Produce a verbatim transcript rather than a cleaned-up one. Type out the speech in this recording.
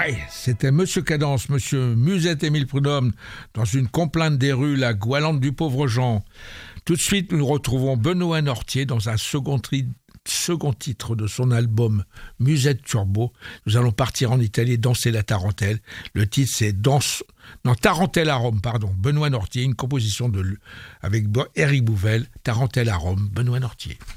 Ouais, c'était Monsieur Cadence, Monsieur Musette Émile Prudhomme, dans une complainte des rues, la Goualante du pauvre Jean. Tout de suite, nous retrouvons Benoît Nortier dans un second, tri- second titre de son album Musette Turbo. Nous allons partir en Italie danser la tarentelle. Le titre, c'est Danse... Non, Tarentelle à Rome, pardon. Benoît Nortier, une composition de avec Éric Bouvel, Tarentelle à Rome, Benoît Nortier.